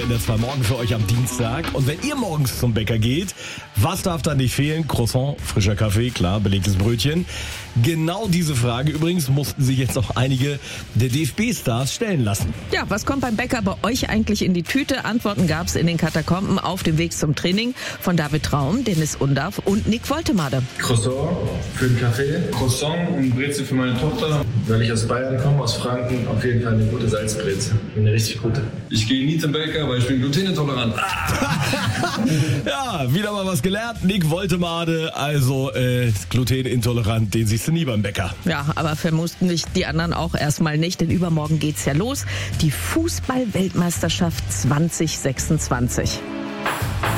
in der 2 Morgen für euch am Dienstag. Und wenn ihr morgens zum Bäcker geht, was darf da nicht fehlen? Croissant, frischer Kaffee, klar, belegtes Brötchen. Genau diese Frage übrigens mussten sich jetzt auch einige der DFB-Stars stellen lassen. Ja, was kommt beim Bäcker bei euch eigentlich in die Tüte? Antworten gab's in den Katakomben auf dem Weg zum Training von David Traum, Dennis Undaff und Nick Woltemade. Croissant für den Kaffee, Croissant und Brezel für meine Tochter. Weil ich aus Bayern komme, aus Franken, auf jeden Fall eine gute Salzbrezel. Eine richtig gute. Ich gehe nie zum Bäcker, weil ich bin glutenintolerant. Ja, wieder mal was gelernt. Nick Woltemade, also glutenintolerant, den siehst du nie beim Bäcker. Ja, aber vermussten sich die anderen auch erstmal nicht, denn übermorgen geht's ja los. Die Fußball-Weltmeisterschaft 2026.